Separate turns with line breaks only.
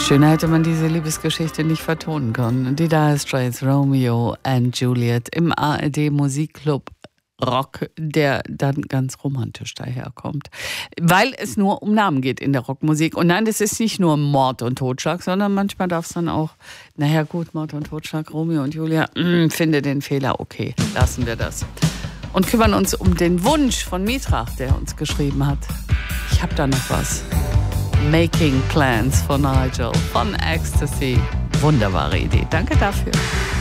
Schöner hätte man diese Liebesgeschichte nicht vertonen können. Die Dire Straits, Romeo and Juliet im ARD Musikclub Rock, der dann ganz romantisch daherkommt. Weil es nur um Namen geht in der Rockmusik. Und nein, das ist nicht nur Mord und Totschlag, sondern manchmal darf es dann auch, naja gut, Mord und Totschlag, Romeo und Julia, finde den Fehler, okay, lassen wir das. Und kümmern uns um den Wunsch von Mitra, der uns geschrieben hat. Ich habe da noch was. Making Plans von Nigel, von Ecstasy. Wunderbare Idee. Danke dafür.